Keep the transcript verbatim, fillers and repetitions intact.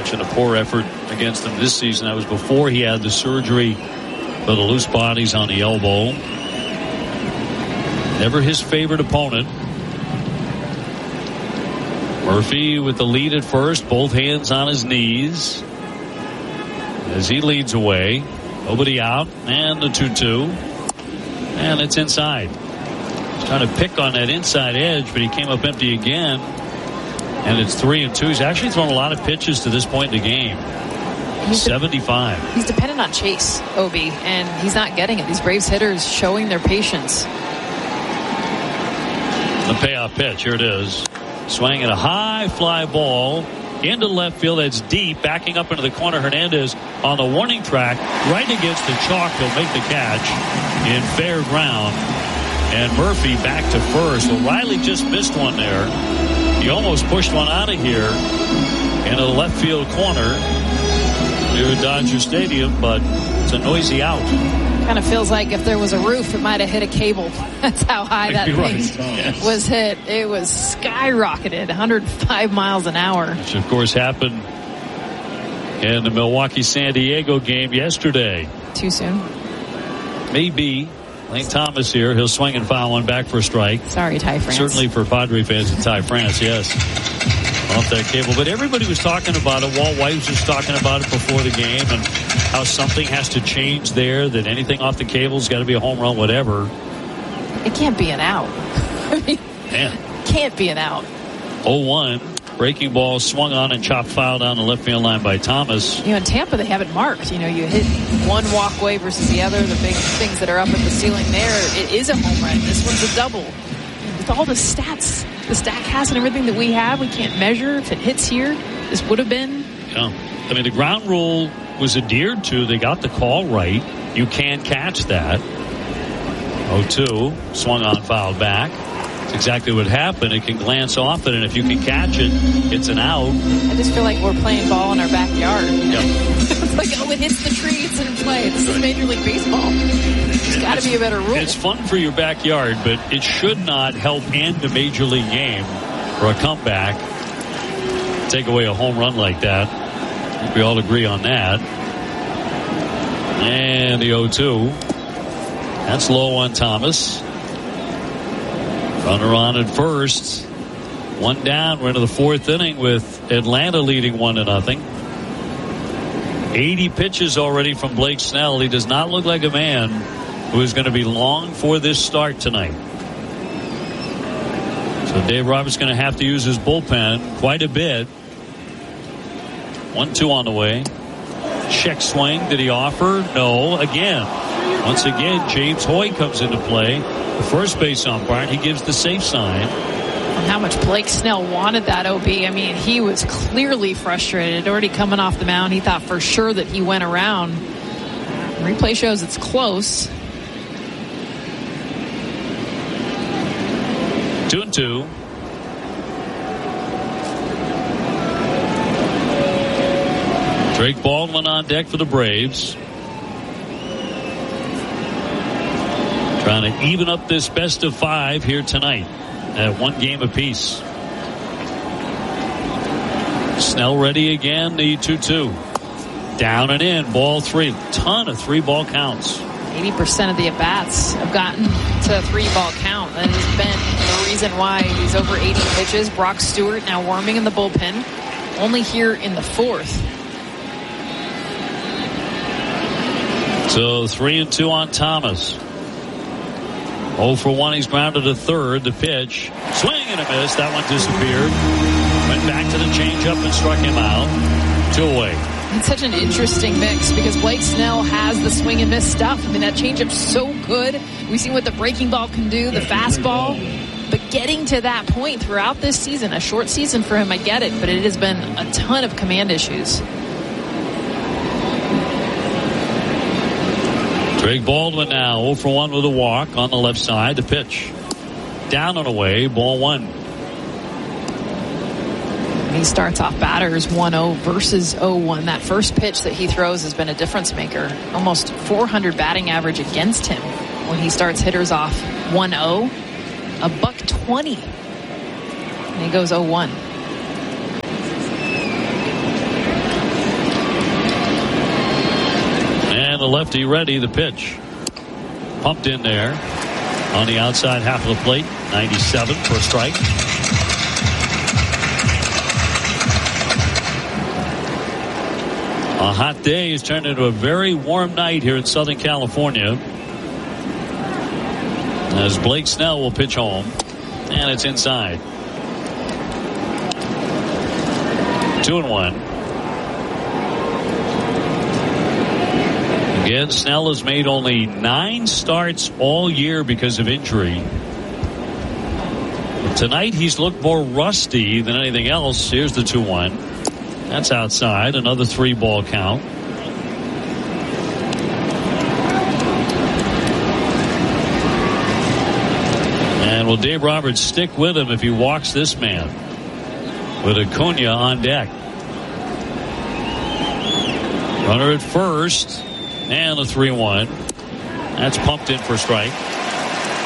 mentioned a poor effort against them this season. That was before he had the surgery for the loose bodies on the elbow. Never his favorite opponent. Murphy with the lead at first, both hands on his knees as he leads away. Nobody out, and the two two. And it's inside. He's trying to pick on that inside edge, but he came up empty again. And it's three and two. He's actually thrown a lot of pitches to this point in the game. He's seventy-five. De- he's dependent on chase, Obi, and he's not getting it. These Braves hitters showing their patience. The payoff pitch, here it is. Swinging a high fly ball into left field. That's deep. Backing up into the corner. Hernandez on the warning track. Right against the chalk. He'll make the catch in fair ground. And Murphy back to first. Well, Riley just missed one there. He almost pushed one out of here into the left field corner near Dodger Stadium, but it's a noisy out. Kind of feels like if there was a roof, it might have hit a cable. That's how high that thing right. yes. was hit. It was skyrocketed, one hundred five miles an hour. Which, of course, happened in the Milwaukee-San Diego game yesterday. Too soon? Maybe. Lane Thomas here. He'll swing and foul one back for a strike. Sorry, Ty France. Certainly for Padre fans and Ty France, yes. Off that cable. But everybody was talking about it. Walt White was just talking about it before the game and how something has to change there, that anything off the cable's got to be a home run, whatever. It can't be an out. I mean, Man. Can't be an out. oh one. Breaking ball swung on and chopped foul down the left field line by Thomas. You know, in Tampa, they have it marked. You know, you hit one walkway versus the other. The big things that are up at the ceiling there, it is a home run. This one's a double. With all the stats, the StatCast and everything that we have, we can't measure if it hits here. This would have been. Yeah. I mean, the ground rule was adhered to. They got the call right. You can catch that. oh two. Swung on, fouled back. That's exactly what happened. It can glance off it, and if you can catch it, it's an out. I just feel like we're playing ball in our backyard. Yep. It's like, oh, it hits the tree, it's in play. This is Major League Baseball. There's got to be a better rule. It's fun for your backyard, but it should not help end a Major League game or a comeback. Take away a home run like that. I think we all agree on that. And the oh two. That's low on Thomas. Runner on at first. One down. We're into the fourth inning with Atlanta leading one to nothing. eighty pitches already from Blake Snell. He does not look like a man who is going to be long for this start tonight. So Dave Roberts going to have to use his bullpen quite a bit. one two on the way. Check swing. Did he offer? No. Again. Once again, James Hoy comes into play. The first base umpire, he gives the safe sign. And how much Blake Snell wanted that, O B. I mean, he was clearly frustrated. Already coming off the mound, he thought for sure that he went around. The replay shows it's close. Two and two. Drake Baldwin on deck for the Braves. Trying to even up this best of five here tonight at one game apiece. Snell ready again, the two two. Down and in, ball three. Ton of three ball counts. eighty percent of the at-bats have gotten to a three-ball count. That has been the reason why he's over eighty pitches. Brock Stewart now warming in the bullpen. Only here in the fourth. So three and two on Thomas. oh for one, he's grounded to third. The pitch. Swing and a miss. That one disappeared. Went back to the changeup and struck him out. Two away. It's such an interesting mix because Blake Snell has the swing and miss stuff. I mean, that changeup's so good. We've seen what the breaking ball can do, the fastball. But getting to that point throughout this season, a short season for him, I get it, but it has been a ton of command issues. Drake Baldwin now oh for one with a walk on the left side. The pitch. Down and away. Ball one. He starts off batters one oh versus oh one. That first pitch that he throws has been a difference maker. Almost four hundred batting average against him when he starts hitters off one oh. A buck twenty. And he goes oh one. the lefty ready. The pitch. Pumped in there on the outside half of the plate. ninety-seven for a strike. A hot day has turned into a very warm night here in Southern California. As Blake Snell will pitch home. And it's inside. Two and one. Again, Snell has made only nine starts all year because of injury. Tonight he's looked more rusty than anything else. Here's the two one. That's outside. Another three ball count. And will Dave Roberts stick with him if he walks this man? With Acuna on deck. Runner at first. And the three one. That's pumped in for strike.